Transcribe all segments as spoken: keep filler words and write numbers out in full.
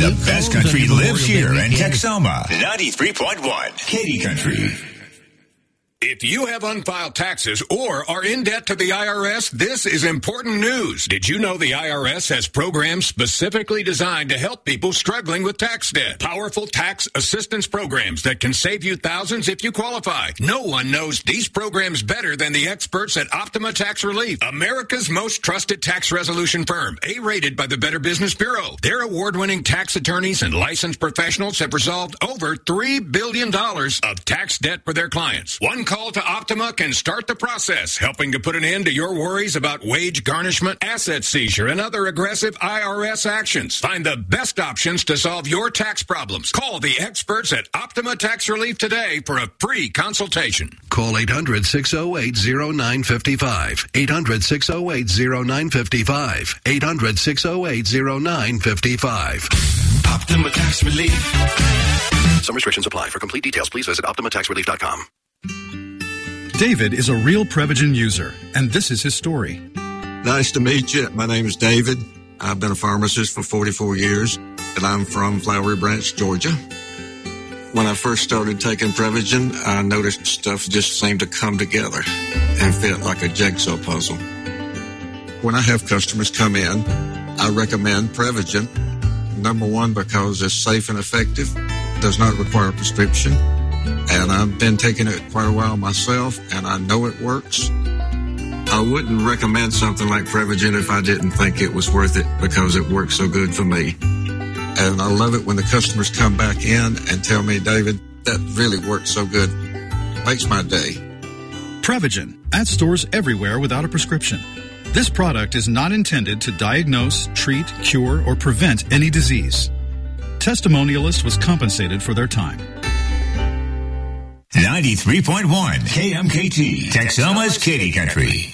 The best country lives here in Texoma. ninety-three point one, Katy Country. If you have unfiled taxes or are in debt to the I R S, this is important news. Did you know the I R S has programs specifically designed to help people struggling with tax debt? Powerful tax assistance programs that can save you thousands if you qualify. No one knows these programs better than the experts at Optima Tax Relief, America's most trusted tax resolution firm, A-rated by the Better Business Bureau. Their award-winning tax attorneys and licensed professionals have resolved over three billion dollars of tax debt for their clients. One call to Optima can start the process, helping to put an end to your worries about wage garnishment, asset seizure, and other aggressive I R S actions. Find the best options to solve your tax problems. Call the experts at Optima Tax Relief today for a free consultation. Call eight hundred, six oh eight, oh nine five five. eight hundred, six oh eight, oh nine five five. eight hundred, six oh eight, oh nine five five. Optima Tax Relief. Some restrictions apply. For complete details, please visit optima tax relief dot com. David is a real Prevagen user, and this is his story. Nice to meet you. My name is David. I've been a pharmacist for forty-four years, and I'm from Flowery Branch, Georgia. When I first started taking Prevagen, I noticed stuff just seemed to come together and fit like a jigsaw puzzle. When I have customers come in, I recommend Prevagen. Number one, because it's safe and effective, does not require a prescription. And I've been taking it quite a while myself, and I know it works. I wouldn't recommend something like Prevagen if I didn't think it was worth it because it works so good for me. And I love it when the customers come back in and tell me, David, that really works so good. It makes my day. Prevagen, at stores everywhere without a prescription. This product is not intended to diagnose, treat, cure, or prevent any disease. Testimonialist was compensated for their time. ninety-three point one K M K T, Texoma's Katy Country.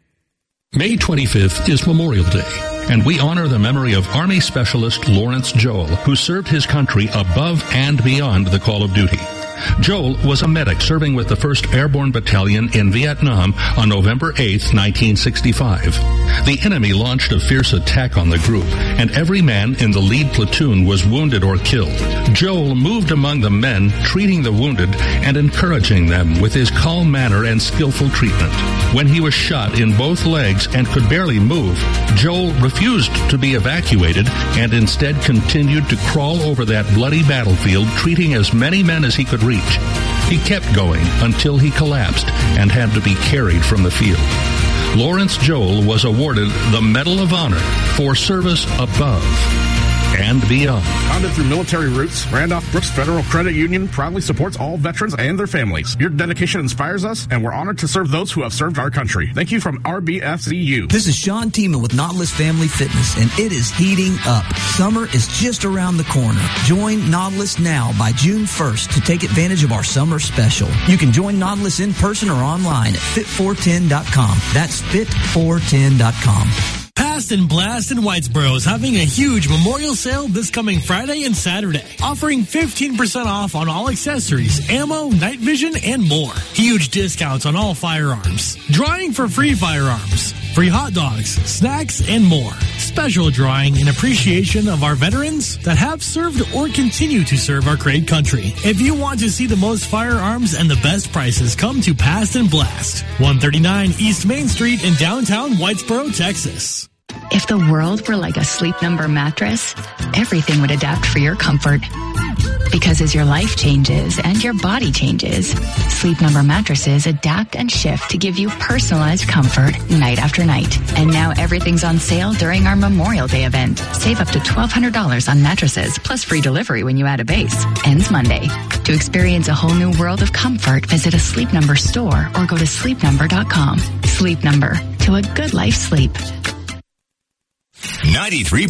May twenty-fifth is Memorial Day, and we honor the memory of Army Specialist Lawrence Joel, who served his country above and beyond the call of duty. Joel was a medic serving with the first Airborne Battalion in Vietnam on November eighth, nineteen sixty-five. The enemy launched a fierce attack on the group, and every man in the lead platoon was wounded or killed. Joel moved among the men, treating the wounded and encouraging them with his calm manner and skillful treatment. When he was shot in both legs and could barely move, Joel refused to be evacuated and instead continued to crawl over that bloody battlefield, treating as many men as he could reach. He kept going until he collapsed and had to be carried from the field. Lawrence Joel was awarded the Medal of Honor for service above and beyond. Founded through military roots, Randolph Brooks Federal Credit Union proudly supports all veterans and their families. Your dedication inspires us, and we're honored to serve those who have served our country. Thank you from R B F C U. This is Sean Tiemann with Nautilus Family Fitness, and it is heating up. Summer is just around the corner. Join Nautilus now by June first to take advantage of our summer special. You can join Nautilus in person or online at fit four ten dot com. That's fit four ten dot com. Past and Blast in Whitesboro is having a huge memorial sale this coming Friday and Saturday, offering fifteen percent off on all accessories, ammo, night vision, and more. Huge discounts on all firearms. Drawing for free firearms, free hot dogs, snacks, and more. Special drawing in appreciation of our veterans that have served or continue to serve our great country. If you want to see the most firearms and the best prices, come to Past and Blast, one thirty-nine East Main Street in downtown Whitesboro, Texas. If the world were like a Sleep Number mattress, everything would adapt for your comfort. Because as your life changes and your body changes, Sleep Number mattresses adapt and shift to give you personalized comfort night after night. And now everything's on sale during our Memorial Day event. Save up to twelve hundred dollars on mattresses, plus free delivery when you add a base. Ends Monday. To experience a whole new world of comfort, visit a Sleep Number store or go to sleep number dot com. Sleep Number. To a good life sleep. ninety-three